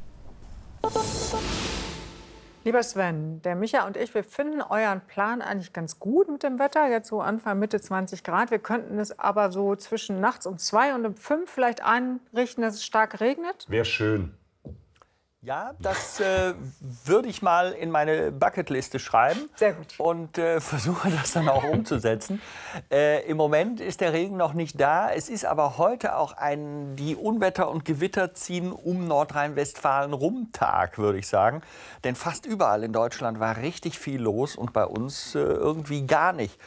Lieber Sven, der Micha und ich, wir finden euren Plan eigentlich ganz gut mit dem Wetter. Jetzt so Anfang, Mitte zwanzig Grad. Wir könnten es aber so zwischen nachts um zwei und um fünf vielleicht einrichten, dass es stark regnet. Wäre schön. Ja, das äh, würde ich mal in meine Bucketliste schreiben. Sehr gut. Und äh, versuche das dann auch umzusetzen. Äh, Im Moment ist der Regen noch nicht da. Es ist aber heute auch ein, die Unwetter und Gewitter ziehen um Nordrhein-Westfalen rum Tag, würde ich sagen. Denn fast überall in Deutschland war richtig viel los und bei uns äh, irgendwie gar nicht.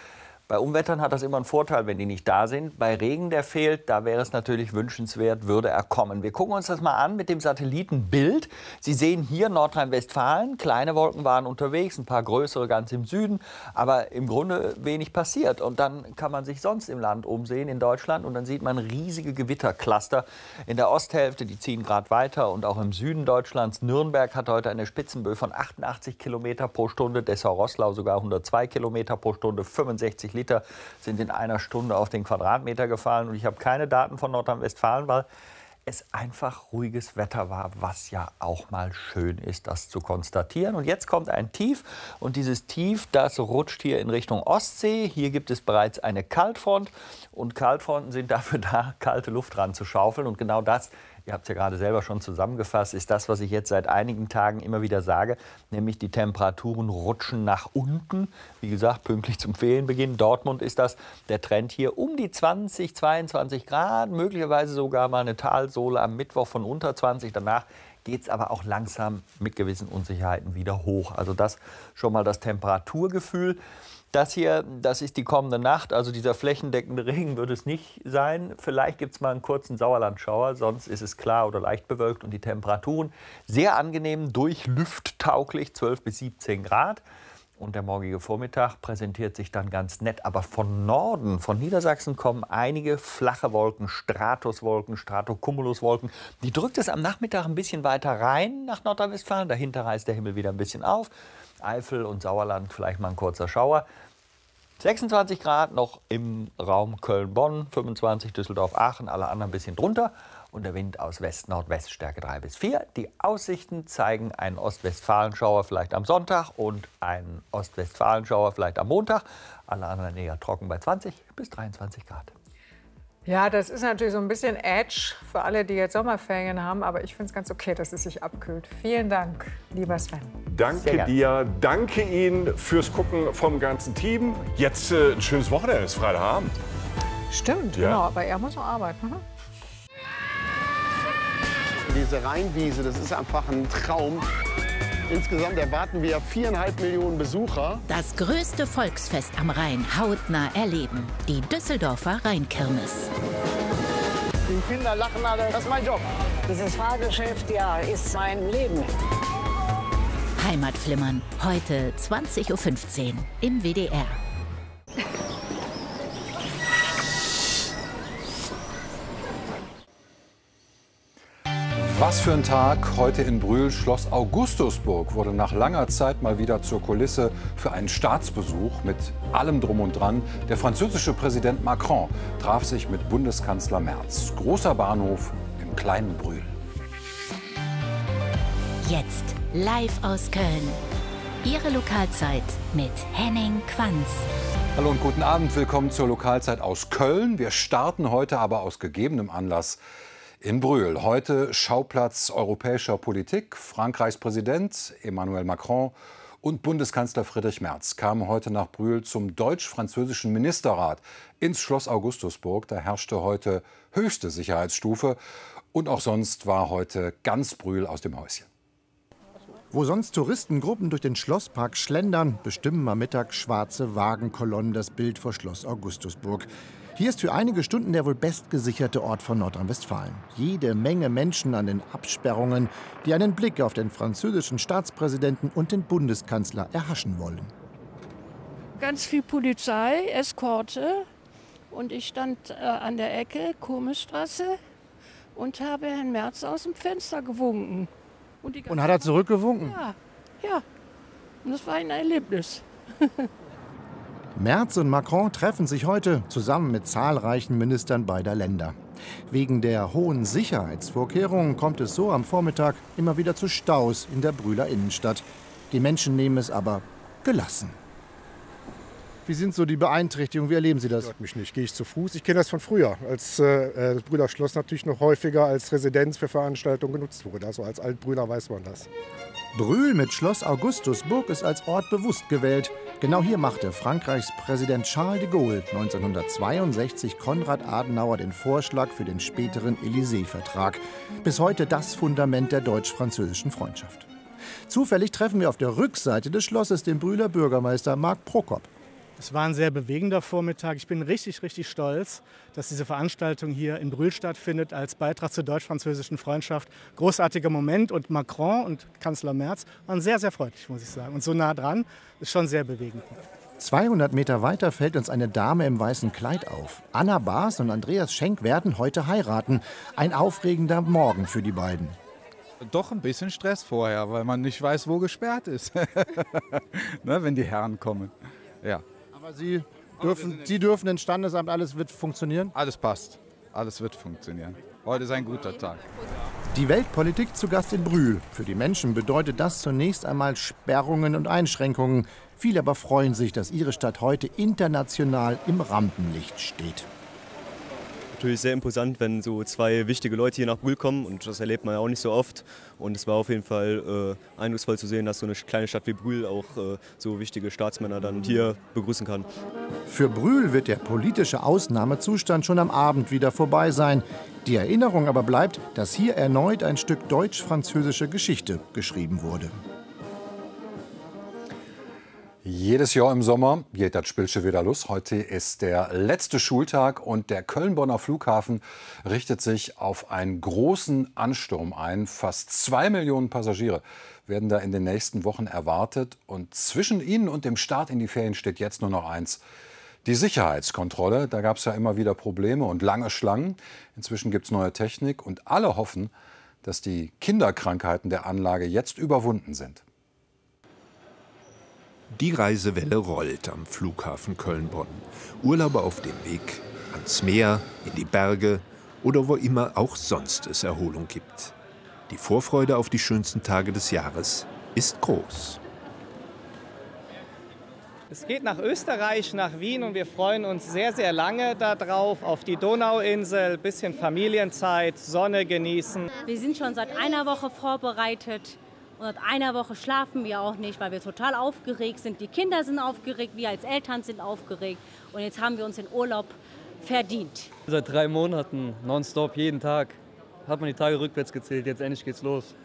Bei Unwettern hat das immer einen Vorteil, wenn die nicht da sind. Bei Regen, der fehlt, da wäre es natürlich wünschenswert, würde er kommen. Wir gucken uns das mal an mit dem Satellitenbild. Sie sehen hier Nordrhein-Westfalen. Kleine Wolken waren unterwegs, ein paar größere ganz im Süden. Aber im Grunde wenig passiert. Und dann kann man sich sonst im Land umsehen, in Deutschland. Und dann sieht man riesige Gewittercluster in der Osthälfte. Die ziehen gerade weiter. Und auch im Süden Deutschlands. Nürnberg hat heute eine Spitzenböe von achtundachtzig Kilometer pro Stunde. Dessau-Roßlau sogar hundertzwei Kilometer pro Stunde. fünfundsechzig Liter sind in einer Stunde auf den Quadratmeter gefallen. Und ich habe keine Daten von Nordrhein-Westfalen, weil es einfach ruhiges Wetter war, was ja auch mal schön ist, das zu konstatieren. Und jetzt kommt ein Tief. Und dieses Tief, das rutscht hier in Richtung Ostsee. Hier gibt es bereits eine Kaltfront. Und Kaltfronten sind dafür da, kalte Luft ranzuschaufeln. Und genau das, ihr habt es ja gerade selber schon zusammengefasst, ist das, was ich jetzt seit einigen Tagen immer wieder sage, nämlich die Temperaturen rutschen nach unten. Wie gesagt, pünktlich zum Ferienbeginn. Dortmund ist das der Trend hier um die zwanzig, zweiundzwanzig Grad, möglicherweise sogar mal eine Talsohle am Mittwoch von unter zwanzig. Danach geht es aber auch langsam mit gewissen Unsicherheiten wieder hoch. Also das schon mal das Temperaturgefühl. Das hier, das ist die kommende Nacht, also dieser flächendeckende Regen wird es nicht sein. Vielleicht gibt es mal einen kurzen Sauerlandschauer, sonst ist es klar oder leicht bewölkt und die Temperaturen sehr angenehm, durchlüfttauglich, zwölf bis siebzehn Grad. Und der morgige Vormittag präsentiert sich dann ganz nett. Aber von Norden, von Niedersachsen, kommen einige flache Wolken, Stratuswolken, Stratocumuluswolken. Die drückt es am Nachmittag ein bisschen weiter rein nach Nordrhein-Westfalen. Dahinter reißt der Himmel wieder ein bisschen auf. Eifel und Sauerland vielleicht mal ein kurzer Schauer. sechsundzwanzig Grad noch im Raum Köln-Bonn, fünfundzwanzig Düsseldorf-Aachen, alle anderen ein bisschen drunter. Und der Wind aus West-Nordwest, Stärke drei bis vier. Die Aussichten zeigen einen Ostwestfalenschauer vielleicht am Sonntag und einen Ostwestfalenschauer vielleicht am Montag. Alle anderen eher trocken bei zwanzig bis dreiundzwanzig Grad. Ja, das ist natürlich so ein bisschen Edge für alle, die jetzt Sommerferien haben. Aber ich finde es ganz okay, dass es sich abkühlt. Vielen Dank, lieber Sven. Danke dir. Danke Ihnen fürs Gucken vom ganzen Team. Jetzt äh, ein schönes Wochenende, es ist Freitagabend. Stimmt, Ja. genau. Aber er muss noch arbeiten. Ne? Diese Rheinwiese, das ist einfach ein Traum. Insgesamt erwarten wir viereinhalb Millionen Besucher. Das größte Volksfest am Rhein hautnah erleben. Die Düsseldorfer Rheinkirmes. Die Kinder lachen alle, das ist mein Job. Dieses Fahrgeschäft, ja, ist mein Leben. Heimatflimmern, heute zwanzig Uhr fünfzehn im W D R. Was für ein Tag heute in Brühl. Schloss Augustusburg wurde nach langer Zeit mal wieder zur Kulisse für einen Staatsbesuch mit allem Drum und Dran. Der französische Präsident Macron traf sich mit Bundeskanzler Merz. Großer Bahnhof im kleinen Brühl. Jetzt live aus Köln. Ihre Lokalzeit mit Henning Quanz. Hallo und guten Abend. Willkommen zur Lokalzeit aus Köln. Wir starten heute aber aus gegebenem Anlass in Brühl. Heute Schauplatz europäischer Politik. Frankreichs Präsident Emmanuel Macron und Bundeskanzler Friedrich Merz kamen heute nach Brühl zum deutsch-französischen Ministerrat ins Schloss Augustusburg. Da herrschte heute höchste Sicherheitsstufe. Und auch sonst war heute ganz Brühl aus dem Häuschen. Wo sonst Touristengruppen durch den Schlosspark schlendern, bestimmen am Mittag schwarze Wagenkolonnen das Bild vor Schloss Augustusburg. Hier ist für einige Stunden der wohl bestgesicherte Ort von Nordrhein-Westfalen. Jede Menge Menschen an den Absperrungen, die einen Blick auf den französischen Staatspräsidenten und den Bundeskanzler erhaschen wollen. Ganz viel Polizei, Eskorte. Und ich stand äh, an der Ecke, Komischstraße, und habe Herrn Merz aus dem Fenster gewunken. Und, die Und hat er zurückgewunken? Ja, ja. Und das war ein Erlebnis. Merz und Macron treffen sich heute zusammen mit zahlreichen Ministern beider Länder. Wegen der hohen Sicherheitsvorkehrungen kommt es so am Vormittag immer wieder zu Staus in der Brühler Innenstadt. Die Menschen nehmen es aber gelassen. Wie sind so die Beeinträchtigungen? Wie erleben Sie das? Stört mich nicht. Gehe ich zu Fuß. Ich kenne das von früher, als äh, das Brühler Schloss natürlich noch häufiger als Residenz für Veranstaltungen genutzt wurde. Also als Altbrühler weiß man das. Brühl mit Schloss Augustusburg ist als Ort bewusst gewählt. Genau hier machte Frankreichs Präsident Charles de Gaulle neunzehnhundertzweiundsechzig Konrad Adenauer den Vorschlag für den späteren Élysée-Vertrag. Bis heute das Fundament der deutsch-französischen Freundschaft. Zufällig treffen wir auf der Rückseite des Schlosses den Brühler Bürgermeister Marc Prokop. Es war ein sehr bewegender Vormittag. Ich bin richtig, richtig stolz, dass diese Veranstaltung hier in Brühl stattfindet als Beitrag zur deutsch-französischen Freundschaft. Großartiger Moment und Macron und Kanzler Merz waren sehr, sehr freundlich, muss ich sagen. Und so nah dran ist schon sehr bewegend. zweihundert Meter weiter fällt uns eine Dame im weißen Kleid auf. Anna Baas und Andreas Schenk werden heute heiraten. Ein aufregender Morgen für die beiden. Doch ein bisschen Stress vorher, weil man nicht weiß, wo gesperrt ist, ne, wenn die Herren kommen. Ja. Aber Sie dürfen, Sie dürfen ins Standesamt, alles wird funktionieren? Alles passt, alles wird funktionieren. Heute ist ein guter Tag. Die Weltpolitik zu Gast in Brühl. Für die Menschen bedeutet das zunächst einmal Sperrungen und Einschränkungen. Viele aber freuen sich, dass ihre Stadt heute international im Rampenlicht steht. Natürlich sehr imposant, wenn so zwei wichtige Leute hier nach Brühl kommen, und das erlebt man ja auch nicht so oft. Und es war auf jeden Fall äh, eindrucksvoll zu sehen, dass so eine kleine Stadt wie Brühl auch äh, so wichtige Staatsmänner dann hier begrüßen kann. Für Brühl wird der politische Ausnahmezustand schon am Abend wieder vorbei sein. Die Erinnerung aber bleibt, dass hier erneut ein Stück deutsch-französische Geschichte geschrieben wurde. Jedes Jahr im Sommer geht das Spiel schon wieder los. Heute ist der letzte Schultag und der Köln-Bonner Flughafen richtet sich auf einen großen Ansturm ein. Fast zwei Millionen Passagiere werden da in den nächsten Wochen erwartet. Und zwischen ihnen und dem Start in die Ferien steht jetzt nur noch eins: die Sicherheitskontrolle. Da gab es ja immer wieder Probleme und lange Schlangen. Inzwischen gibt es neue Technik und alle hoffen, dass die Kinderkrankheiten der Anlage jetzt überwunden sind. Die Reisewelle rollt am Flughafen Köln-Bonn. Urlauber auf dem Weg ans Meer, in die Berge oder wo immer auch sonst es Erholung gibt. Die Vorfreude auf die schönsten Tage des Jahres ist groß. Es geht nach Österreich, nach Wien, und wir freuen uns sehr, sehr lange darauf, auf die Donauinsel, bisschen Familienzeit, Sonne genießen. Wir sind schon seit einer Woche vorbereitet. Und seit einer Woche schlafen wir auch nicht, weil wir total aufgeregt sind. Die Kinder sind aufgeregt, wir als Eltern sind aufgeregt. Und jetzt haben wir uns den Urlaub verdient. Seit drei Monaten, nonstop, jeden Tag, hat man die Tage rückwärts gezählt. Jetzt endlich geht's los.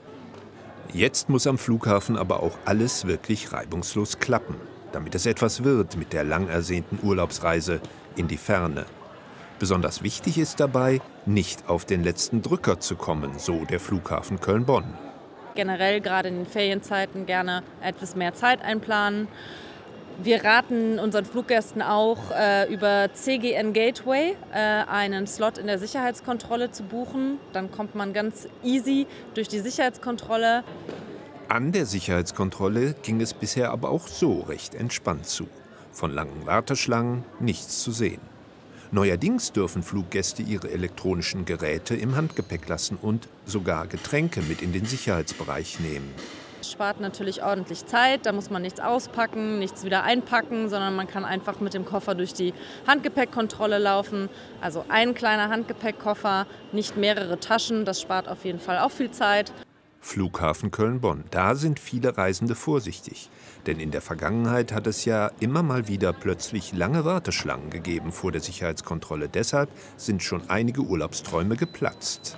Jetzt muss am Flughafen aber auch alles wirklich reibungslos klappen, damit es etwas wird mit der lang ersehnten Urlaubsreise in die Ferne. Besonders wichtig ist dabei, nicht auf den letzten Drücker zu kommen, so der Flughafen Köln-Bonn. Generell gerade in den Ferienzeiten gerne etwas mehr Zeit einplanen. Wir raten unseren Fluggästen auch, äh, über C G N Gateway äh, einen Slot in der Sicherheitskontrolle zu buchen. Dann kommt man ganz easy durch die Sicherheitskontrolle. An der Sicherheitskontrolle ging es bisher aber auch so recht entspannt zu. Von langen Warteschlangen nichts zu sehen. Neuerdings dürfen Fluggäste ihre elektronischen Geräte im Handgepäck lassen und sogar Getränke mit in den Sicherheitsbereich nehmen. Das spart natürlich ordentlich Zeit, da muss man nichts auspacken, nichts wieder einpacken, sondern man kann einfach mit dem Koffer durch die Handgepäckkontrolle laufen. Also ein kleiner Handgepäckkoffer, nicht mehrere Taschen, das spart auf jeden Fall auch viel Zeit. Flughafen Köln-Bonn, da sind viele Reisende vorsichtig. Denn in der Vergangenheit hat es ja immer mal wieder plötzlich lange Warteschlangen gegeben vor der Sicherheitskontrolle. Deshalb sind schon einige Urlaubsträume geplatzt.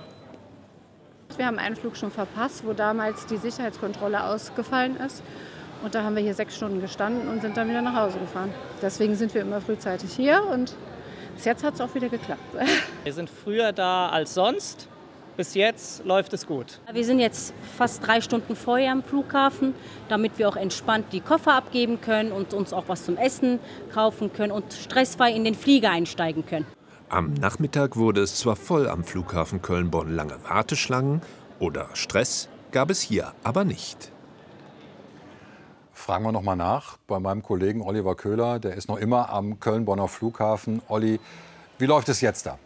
Wir haben einen Flug schon verpasst, wo damals die Sicherheitskontrolle ausgefallen ist. Und da haben wir hier sechs Stunden gestanden und sind dann wieder nach Hause gefahren. Deswegen sind wir immer frühzeitig hier und bis jetzt hat es auch wieder geklappt. Wir sind früher da als sonst. Bis jetzt läuft es gut. Wir sind jetzt fast drei Stunden vorher am Flughafen, damit wir auch entspannt die Koffer abgeben können und uns auch was zum Essen kaufen können und stressfrei in den Flieger einsteigen können. Am Nachmittag wurde es zwar voll am Flughafen Köln-Bonn, lange Warteschlangen oder Stress gab es hier aber nicht. Fragen wir noch mal nach bei meinem Kollegen Oliver Köhler, der ist noch immer am Köln-Bonner Flughafen. Olli, wie läuft es jetzt da?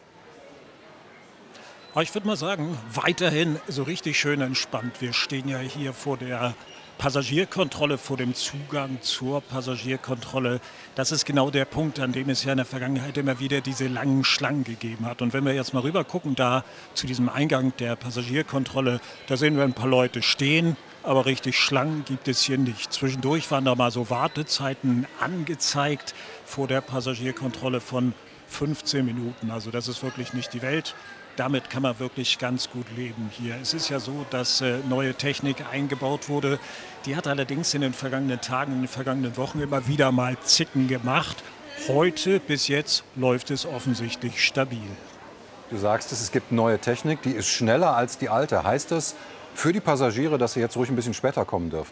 Ich würde mal sagen, weiterhin so richtig schön entspannt. Wir stehen ja hier vor der Passagierkontrolle, vor dem Zugang zur Passagierkontrolle. Das ist genau der Punkt, an dem es ja in der Vergangenheit immer wieder diese langen Schlangen gegeben hat. Und wenn wir jetzt mal rüber gucken, da zu diesem Eingang der Passagierkontrolle, da sehen wir ein paar Leute stehen, aber richtig Schlangen gibt es hier nicht. Zwischendurch waren da mal so Wartezeiten angezeigt vor der Passagierkontrolle von fünfzehn Minuten. Also das ist wirklich nicht die Welt. damit kann man wirklich ganz gut leben hier. Es ist ja so, dass äh, neue Technik eingebaut wurde. Die hat allerdings in den vergangenen Tagen, in den vergangenen Wochen immer wieder mal Zicken gemacht. Heute bis jetzt läuft es offensichtlich stabil. Du sagst es, es gibt neue Technik, die ist schneller als die alte. Heißt das für die Passagiere, dass sie jetzt ruhig ein bisschen später kommen dürfen?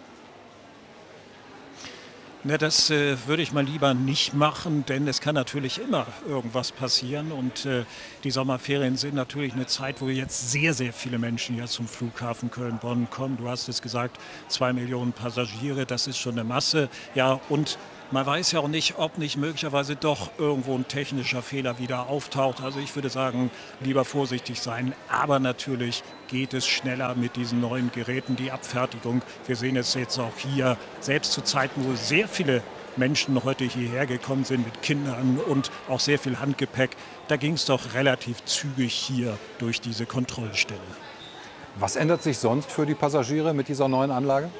Na, das äh, würde ich mal lieber nicht machen, denn es kann natürlich immer irgendwas passieren. Und äh, die Sommerferien sind natürlich eine Zeit, wo jetzt sehr, sehr viele Menschen hier zum Flughafen Köln-Bonn kommen. Du hast es gesagt, zwei Millionen Passagiere, das ist schon eine Masse. Ja, und man weiß ja auch nicht, ob nicht möglicherweise doch irgendwo ein technischer Fehler wieder auftaucht. Also ich würde sagen, lieber vorsichtig sein. Aber natürlich geht es schneller mit diesen neuen Geräten. Die Abfertigung, wir sehen es jetzt auch hier, selbst zu Zeiten, wo sehr viele Menschen heute hierher gekommen sind mit Kindern und auch sehr viel Handgepäck, da ging es doch relativ zügig hier durch diese Kontrollstelle. Was ändert sich sonst für die Passagiere mit dieser neuen Anlage?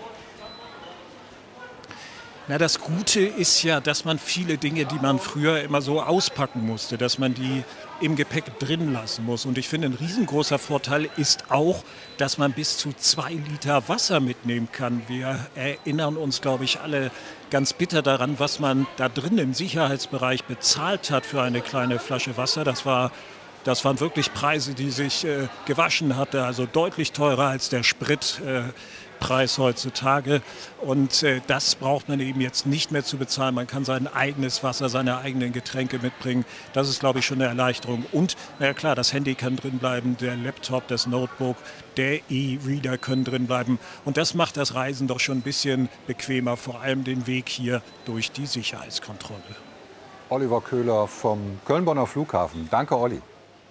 Na, das Gute ist ja, dass man viele Dinge, die man früher immer so auspacken musste, dass man die im Gepäck drin lassen muss. Und ich finde, ein riesengroßer Vorteil ist auch, dass man bis zu zwei Liter Wasser mitnehmen kann. Wir erinnern uns, glaube ich, alle ganz bitter daran, was man da drin im Sicherheitsbereich bezahlt hat für eine kleine Flasche Wasser. Das war Das waren wirklich Preise, die sich äh, gewaschen hatte, also deutlich teurer als der Spritpreis äh, heutzutage. Und äh, das braucht man eben jetzt nicht mehr zu bezahlen. Man kann sein eigenes Wasser, seine eigenen Getränke mitbringen. Das ist, glaube ich, schon eine Erleichterung. Und, na ja, klar, das Handy kann drin bleiben, der Laptop, das Notebook, der E-Reader können drin bleiben. Und das macht das Reisen doch schon ein bisschen bequemer, vor allem den Weg hier durch die Sicherheitskontrolle. Oliver Köhler vom Köln-Bonner Flughafen. Danke, Olli.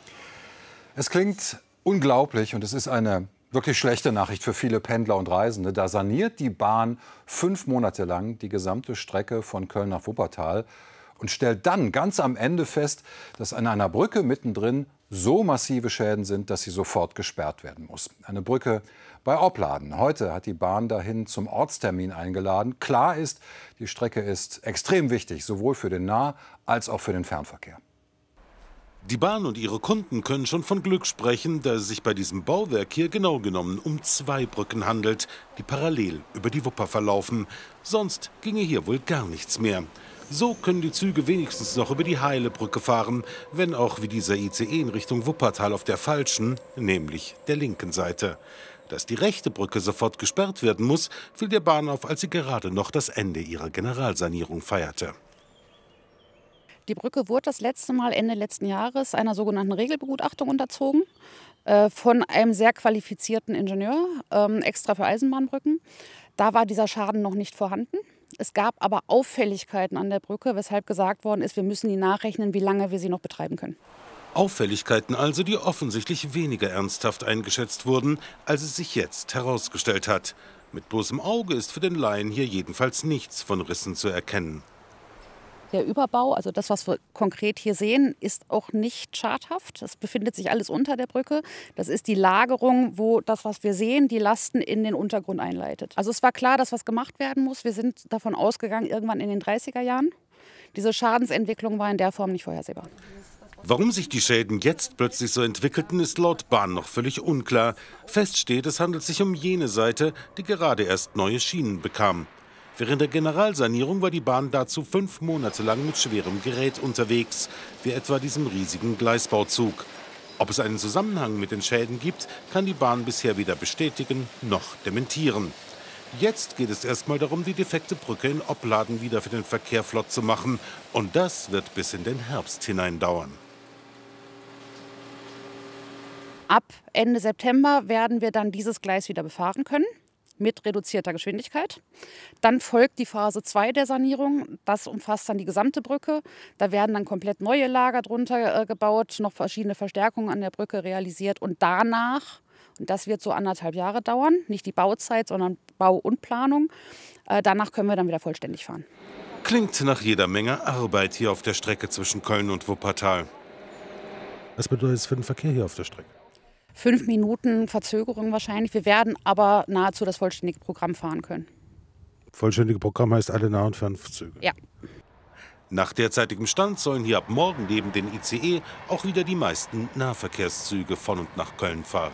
Es klingt unglaublich und es ist eine wirklich schlechte Nachricht für viele Pendler und Reisende. Da saniert die Bahn fünf Monate lang die gesamte Strecke von Köln nach Wuppertal und stellt dann ganz am Ende fest, dass an einer Brücke mittendrin so massive Schäden sind, dass sie sofort gesperrt werden muss. Eine Brücke bei Opladen. Heute hat die Bahn dahin zum Ortstermin eingeladen. Klar ist, die Strecke ist extrem wichtig, sowohl für den Nah- als auch für den Fernverkehr. Die Bahn und ihre Kunden können schon von Glück sprechen, da es sich bei diesem Bauwerk hier genau genommen um zwei Brücken handelt, die parallel über die Wupper verlaufen. Sonst ginge hier wohl gar nichts mehr. So können die Züge wenigstens noch über die Heilebrücke fahren, wenn auch wie dieser I C E in Richtung Wuppertal auf der falschen, nämlich der linken Seite. Dass die rechte Brücke sofort gesperrt werden muss, fiel der Bahn auf, als sie gerade noch das Ende ihrer Generalsanierung feierte. Die Brücke wurde das letzte Mal Ende letzten Jahres einer sogenannten Regelbegutachtung unterzogen äh, von einem sehr qualifizierten Ingenieur, ähm, extra für Eisenbahnbrücken. Da war dieser Schaden noch nicht vorhanden. Es gab aber Auffälligkeiten an der Brücke, weshalb gesagt worden ist, wir müssen die nachrechnen, wie lange wir sie noch betreiben können. Auffälligkeiten also, die offensichtlich weniger ernsthaft eingeschätzt wurden, als es sich jetzt herausgestellt hat. Mit bloßem Auge ist für den Laien hier jedenfalls nichts von Rissen zu erkennen. Der Überbau, also das, was wir konkret hier sehen, ist auch nicht schadhaft. Es befindet sich alles unter der Brücke. Das ist die Lagerung, wo das, was wir sehen, die Lasten in den Untergrund einleitet. Also es war klar, dass was gemacht werden muss. Wir sind davon ausgegangen, irgendwann in den dreißiger Jahren. Diese Schadensentwicklung war in der Form nicht vorhersehbar. Warum sich die Schäden jetzt plötzlich so entwickelten, ist laut Bahn noch völlig unklar. Fest steht, es handelt sich um jene Seite, die gerade erst neue Schienen bekam. Während der Generalsanierung war die Bahn dazu fünf Monate lang mit schwerem Gerät unterwegs, wie etwa diesem riesigen Gleisbauzug. Ob es einen Zusammenhang mit den Schäden gibt, kann die Bahn bisher weder bestätigen noch dementieren. Jetzt geht es erstmal darum, die defekte Brücke in Opladen wieder für den Verkehr flott zu machen. Und das wird bis in den Herbst hinein dauern. Ab Ende September werden wir dann dieses Gleis wieder befahren können, mit reduzierter Geschwindigkeit. Dann folgt die Phase zwei der Sanierung. Das umfasst dann die gesamte Brücke. Da werden dann komplett neue Lager drunter äh, gebaut, noch verschiedene Verstärkungen an der Brücke realisiert. Und danach, und das wird so anderthalb Jahre dauern, nicht die Bauzeit, sondern Bau und Planung, äh, danach können wir dann wieder vollständig fahren. Klingt nach jeder Menge Arbeit hier auf der Strecke zwischen Köln und Wuppertal. Was bedeutet es für den Verkehr hier auf der Strecke? Fünf Minuten Verzögerung wahrscheinlich. Wir werden aber nahezu das vollständige Programm fahren können. Vollständige Programm heißt alle Nah- und Fernzüge? Ja. Nach derzeitigem Stand sollen hier ab morgen neben den I C E auch wieder die meisten Nahverkehrszüge von und nach Köln fahren.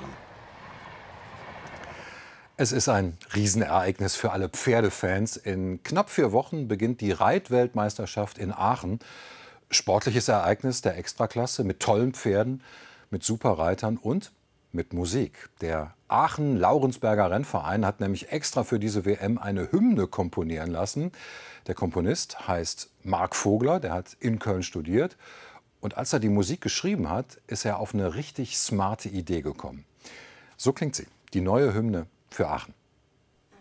Es ist ein Riesenereignis für alle Pferdefans. In knapp vier Wochen beginnt die Reitweltmeisterschaft in Aachen. Sportliches Ereignis der Extraklasse mit tollen Pferden, mit Superreitern und mit Musik. Der Aachen-Laurensberger Rennverein hat nämlich extra für diese W M eine Hymne komponieren lassen. Der Komponist heißt Marc Vogler, der hat in Köln studiert. Und als er die Musik geschrieben hat, ist er auf eine richtig smarte Idee gekommen. So klingt sie, die neue Hymne für Aachen.